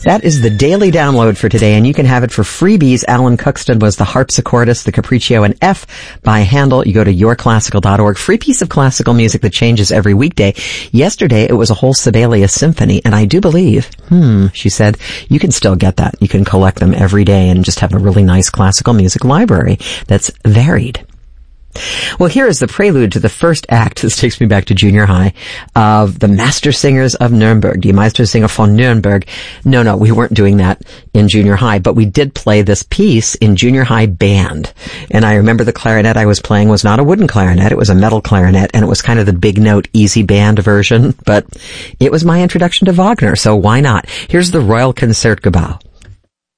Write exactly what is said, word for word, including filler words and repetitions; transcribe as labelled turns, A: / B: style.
A: That is the daily download for today, and you can have it for freebies. Alan Cuxton was the harpsichordist, the Capriccio in F by Handel. You go to your classical dot org. Free piece of classical music that changes every weekday. Yesterday, it was a whole Sibelius symphony, and I do believe, hmm, she said, you can still get that. You can collect them every day and just have a really nice classical music library that's varied. Well, here is the prelude to the first act. This takes me back to junior high of the Master Singers of Nuremberg. Die Meistersinger von Nuremberg. No, no, we weren't doing that in junior high, but we did play this piece in junior high band. And I remember the clarinet I was playing was not a wooden clarinet. It was a metal clarinet, and it was kind of the big note easy band version, but it was my introduction to Wagner, so why not? Here's the Royal Concertgebouw.